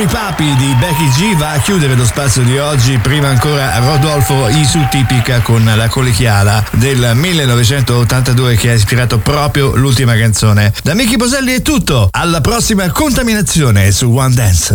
Papi di Becky G va a chiudere lo spazio di oggi. Prima ancora Rodolfo Isu Tipica con la Colichiala del 1982 che ha ispirato proprio l'ultima canzone. Da Michi Boselli è tutto, alla prossima Contaminazione su One Dance.